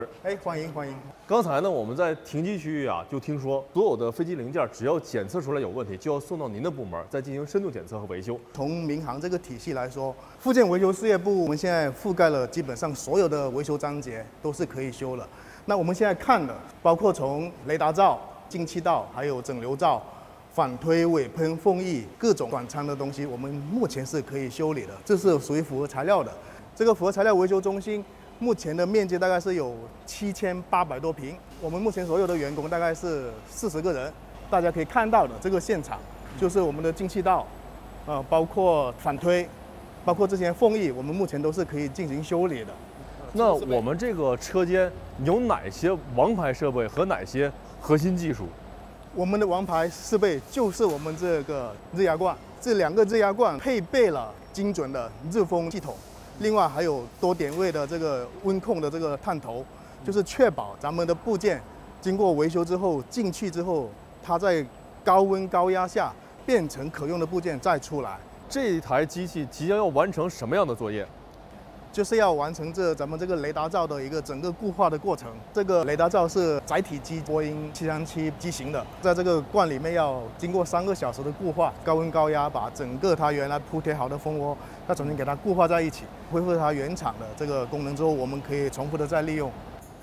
哎，欢迎欢迎。 刚才呢，我们在停机区域啊，就听说所有的飞机零件只要检测出来有问题，就要送到您的部门再进行深度检测和维修。 从民航这个体系来说，附件维修事业部我们现在覆盖了基本上所有的维修章节都是可以修了。那我们现在看的，包括从雷达罩、进气道，还有整流罩、反推、尾喷、缝液各种短舱的东西，我们目前是可以修理的，这是属于符合材料的。这个符合材料维修中心目前的面积大概是有7800多平，我们目前所有的员工大概是40个人。大家可以看到的这个现场就是我们的进气道，包括反推，包括这些缝液，我们目前都是可以进行修理的。 那我们这个车间有哪些王牌设备和哪些核心技术？ 我们的王牌设备就是我们这个日压罐，这2个日压罐配备了精准的日风系统。另外还有多点位的这个温控的这个探头，就是确保咱们的部件经过维修之后进去之后，它在高温高压下变成可用的部件再出来。 这台机器即将要完成什么样的作业？ 就是要完成咱们这个雷达罩的一个整个固化的过程。这个雷达罩是载体机波音737机型的，在这个罐里面要经过3个小时的固化，高温高压把整个它原来铺贴好的蜂窝，再重新给它固化在一起，恢复它原厂的这个功能之后，我们可以重复的再利用。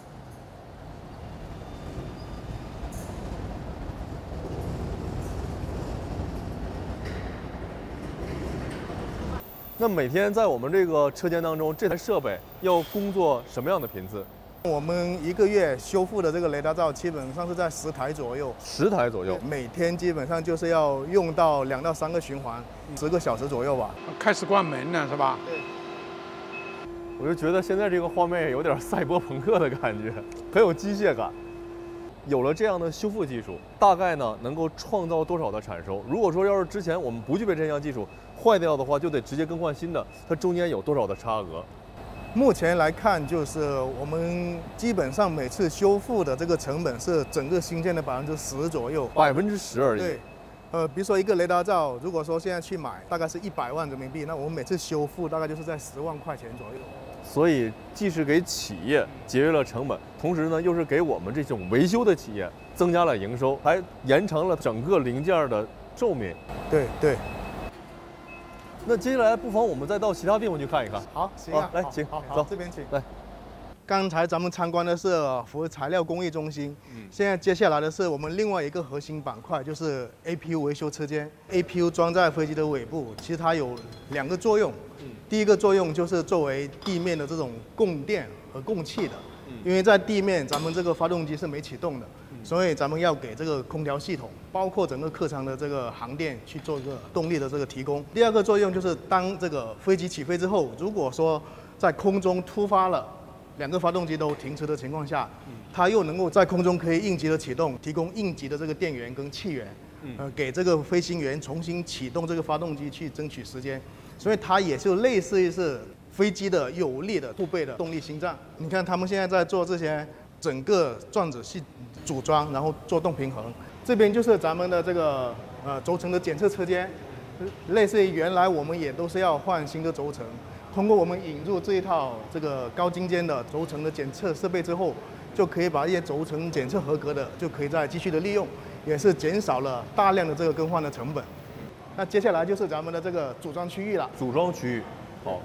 那每天在我们这个车间当中，这台设备要工作什么样的频次？ 我们1个月修复的这个雷达罩基本上是在10台左右 ，10台左右， 每天基本上就是要用到2到3个循环，10个小时左右吧。 开始关门了是吧？ 对。 我就觉得现在这个画面有点赛博朋克的感觉，很有机械感。有了这样的修复技术，大概呢能够创造多少的产收？如果说要是之前我们不具备这项技术，坏掉的话就得直接更换新的，它中间有多少的差额？ 目前来看，就是我们基本上每次修复的这个成本是整个新件的10%左右 ，10%而已。 对，比如说一个雷达罩，如果说现在去买，大概是100万人民币，那我们每次修复大概就是在10万块钱左右。 所以既是给企业节约了成本，同时呢又是给我们这种维修的企业增加了营收，还延长了整个零件的寿命。 对对。 那接下来不妨我们再到其他地方去看一看。 好，行啊， 来，请好，这边请来。 刚才咱们参观的是符合材料工艺中心，现在接下来的是我们另外一个核心板块，就是 APU 维修车间。APU 装在飞机的尾部，其实它有2个作用。第一个作用就是作为地面的这种供电和供气的，因为在地面咱们这个发动机是没启动的，所以咱们要给这个空调系统，包括整个客舱的这个航电去做一个动力的这个提供。第二个作用就是当这个飞机起飞之后，如果说在空中突发了2个发动机都停止的情况下，它又能够在空中可以应急的启动，提供应急的这个电源跟气源，给这个飞行员重新启动这个发动机去争取时间。所以它也就类似于是飞机的有力的护背的动力心脏。你看他们现在在做这些整个转子系组装，然后做动平衡。这边就是咱们的这个轴承的检测车间，类似于原来我们也都是要换新的轴承，通过我们引入这一套这个高精尖的轴承的检测设备之后，就可以把一些轴承检测合格的就可以再继续的利用，也是减少了大量的这个更换的成本。那接下来就是咱们的这个组装区域了。 组装区域，好。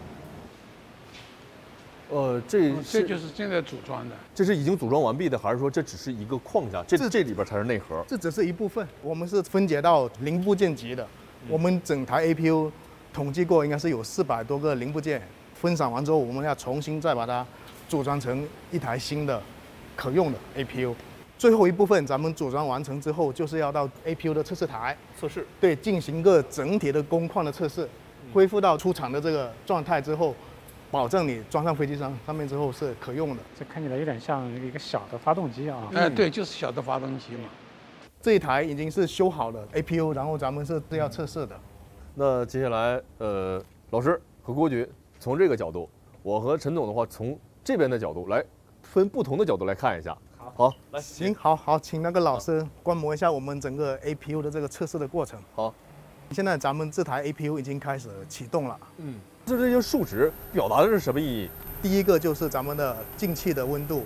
这就是现在组装的。 这是已经组装完毕的，还是说这只是一个框架？这里边才是内核。 这只是一部分，我们是分解到零部件级的。我们整台 APU 统计过，应该是有400多个零部件，分散完之后，我们要重新再把它组装成一台新的可用的 APU。最后一部分咱们组装完成之后，就是要到 APU 的测试台测试， 对，进行一个整体的工况的测试，恢复到出厂的这个状态之后，保证你装上飞机上面之后是可用的。 这看起来有点像一个小的发动机啊。 对，就是小的发动机嘛。 这一台已经是修好的 APU， 然后咱们是要测试的。 那接下来，老师和郭局从这个角度，我和陈总的话从这边的角度来，分不同的角度来看一下。好，来， 行，好，请那个老师观摩一下我们整个 APU 的这个测试的过程。 好， 现在咱们这台 APU 已经开始启动了。 这些数值表达的是什么意义？ 第一个就是咱们的进气的温度，